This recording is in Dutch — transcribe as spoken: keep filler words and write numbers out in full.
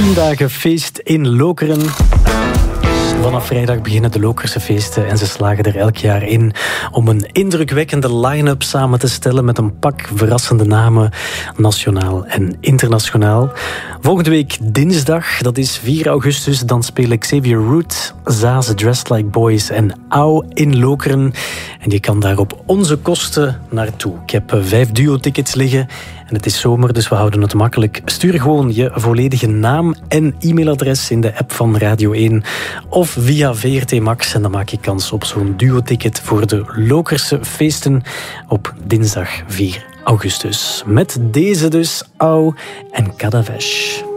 Tien dagen feest in Lokeren. Vanaf vrijdag beginnen de Lokerse feesten en ze slagen er elk jaar in om een indrukwekkende line-up samen te stellen met een pak verrassende namen, nationaal en internationaal. Volgende week dinsdag, dat is vier augustus, dan spelen Xavier Root, Zaze Dressed Like Boys en Au in Lokeren. En je kan daar op onze kosten naartoe. Ik heb vijf duo-tickets liggen. En het is zomer, dus we houden het makkelijk. Stuur gewoon je volledige naam en e-mailadres in de app van Radio één of via V R T Max. En dan maak je kans op zo'n duo-ticket voor de Lokerse feesten op dinsdag vier augustus. Met deze dus Au en Kadavesh.